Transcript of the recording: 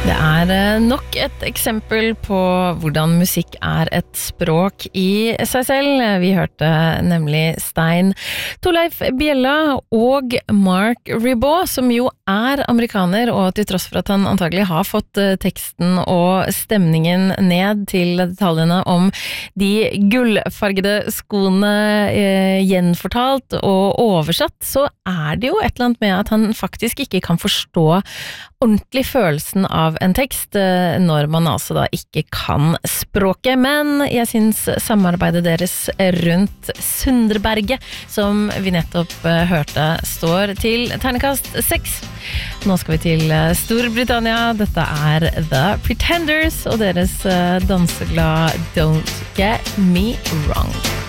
Det nok et eksempel på hvordan musikk et språk i seg selv. Vi hørte nemlig Stein Torleif Bjella og Mark Ribot, som jo amerikaner, og til tross for at han antagelig har fått teksten og stemningen ned til detaljene om de gullfargede skoene gjenfortalt og oversatt, så det jo et eller annet med at han faktisk ikke kan forstå ordentlig følelsen av en tekst når man altså da ikke kan språket, men jeg synes samarbeidet deres rundt Sundreberget, som vi nettopp hørte, står til ternekast 6. Nå skal vi til Storbritannia. Dette The Pretenders og deres danseglad Don't Get Me Wrong.